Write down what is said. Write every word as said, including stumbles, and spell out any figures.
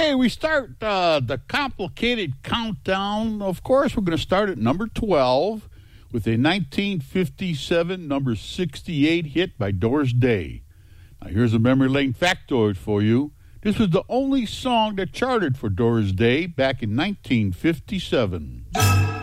Okay, we start uh, the complicated countdown. Of course, we're going to start at number twelve with a nineteen fifty-seven number sixty-eight hit by Doris Day. Now, here's a memory lane factoid for you. This was the only song that charted for Doris Day back in nineteen fifty-seven.